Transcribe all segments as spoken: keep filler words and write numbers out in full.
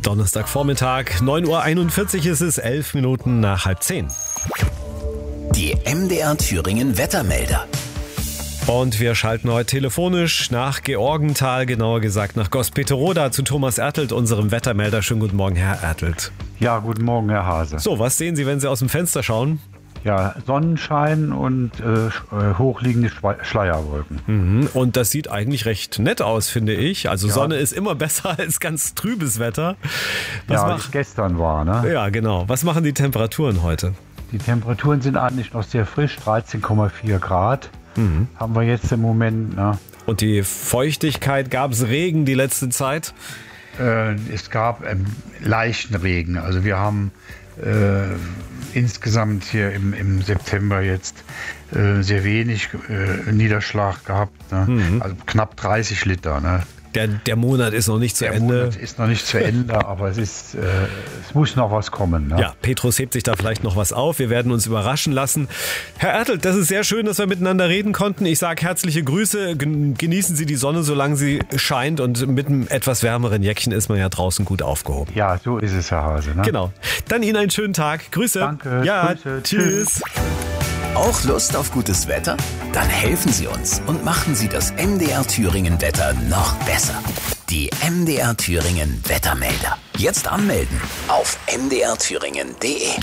Donnerstagvormittag, neun Uhr einundvierzig ist es, elf Minuten nach halb zehn. Die M D R Thüringen Wettermelder. Und wir schalten heute telefonisch nach Georgenthal, genauer gesagt nach Gospetoroda zu Thomas Ertelt, unserem Wettermelder. Schönen guten Morgen, Herr Ertelt. Ja, guten Morgen, Herr Hase. So, was sehen Sie, wenn Sie aus dem Fenster schauen? Ja, Sonnenschein und äh, hochliegende Schleierwolken. Mhm. Und das sieht eigentlich recht nett aus, finde ich. Also ja. Sonne ist immer besser als ganz trübes Wetter. Was ja, mach... wie es gestern war, ne? Ja, genau. Was machen die Temperaturen heute? Die Temperaturen sind eigentlich noch sehr frisch, dreizehn Komma vier Grad mhm. haben wir jetzt im Moment. Ne? Und die Feuchtigkeit, gab es Regen die letzte Zeit? Äh, es gab ähm, leichten Regen. Also wir haben äh, insgesamt hier im, im September jetzt äh, sehr wenig äh, Niederschlag gehabt. Ne? Mhm. Also knapp dreißig Liter. Ne? Der, der Monat ist noch nicht zu der Ende. Der Monat ist noch nicht zu Ende, aber es, ist, äh, es muss noch was kommen. Ne? Ja, Petrus hebt sich da vielleicht noch was auf. Wir werden uns überraschen lassen. Herr Ertelt, das ist sehr schön, dass wir miteinander reden konnten. Ich sage herzliche Grüße. Genießen Sie die Sonne, solange sie scheint. Und mit einem etwas wärmeren Jäckchen ist man ja draußen gut aufgehoben. Ja, so ist es, Herr Hase. Ne? Genau. Dann Ihnen einen schönen Tag. Grüße. Danke. Ja, Grüße. Tschüss. Auch Lust auf gutes Wetter? Dann helfen Sie uns und machen Sie das M D R Thüringen Wetter noch besser. Die M D R Thüringen Wettermelder. Jetzt anmelden auf m d r thüringen punkt d e.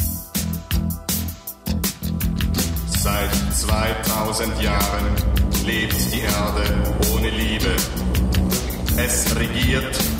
Seit zweitausend Jahren lebt die Erde ohne Liebe. Es regiert